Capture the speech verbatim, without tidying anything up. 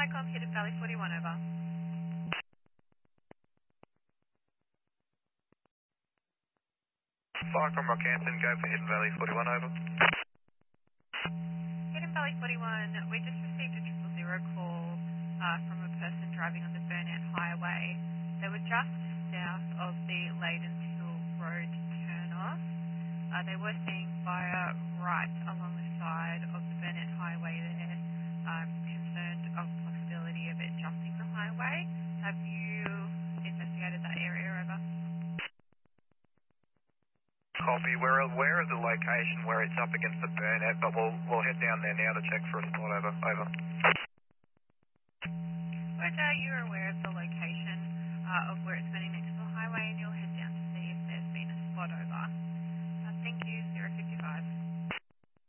Cyclone Hidden Valley forty-one, over. Cyclone Rockhampton, go for Hidden Valley forty-one, over. Hidden Valley forty-one, we just received a triple zero call uh, from a person driving on the Burnett Highway. They were just south of the Ladens Hill Road turn-off. Uh, they were seeing fire right along the side of the Burnett Highway there, um, concerned of possibility of it jumping the highway. Have you investigated that area, over? Copy. We're aware of the location where it's up against the Burnett, but we'll we'll head down there now to check for a spot, over. Over. Roger, you're aware of the location uh, of where it's burning next to the highway, and you'll head down to see if there's been a spot, over. Uh, thank you, zero fifty-five.